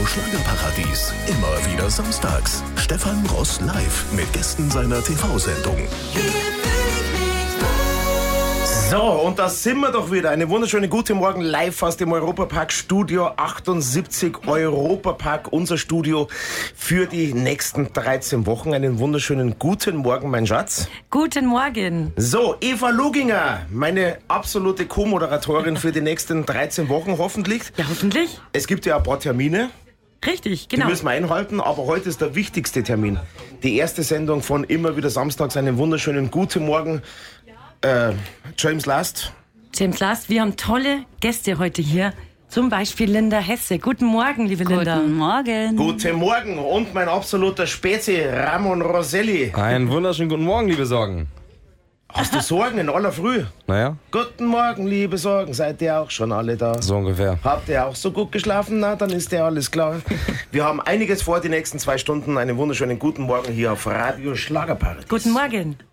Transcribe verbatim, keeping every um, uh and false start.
Radio Schlagerparadies. Immer wieder samstags. Stefan Ross live mit Gästen seiner T V-Sendung. So, und da sind wir doch wieder. Eine wunderschöne gute Morgen live aus dem Europapark Studio achtundsiebzig. Europapark, unser Studio für die nächsten dreizehn Wochen. Einen wunderschönen guten Morgen, mein Schatz. Guten Morgen. So, Eva Luginger, meine absolute Co-Moderatorin für die nächsten dreizehn Wochen, hoffentlich. Ja, hoffentlich. Es gibt ja ein paar Termine. Richtig, genau. Die müssen wir einhalten, aber heute ist der wichtigste Termin. Die erste Sendung von immer wieder samstags. Einen wunderschönen guten Morgen. Äh, James Last. James Last, wir haben tolle Gäste heute hier. Zum Beispiel Linda Hesse. Guten Morgen, liebe Linda. Guten Morgen. Guten Morgen und mein absoluter Spezi, Ramon Roselli. Einen wunderschönen guten Morgen, liebe Sorgen. Hast du Sorgen in aller Früh? Naja, Guten Morgen, liebe Sorgen. Seid ihr auch schon alle da? so ungefähr. Habt ihr auch so gut geschlafen? Na, dann ist ja alles klar. Wir haben einiges vor, die nächsten zwei Stunden. Einen wunderschönen guten Morgen hier auf Radio Schlagerparadies. Guten Morgen.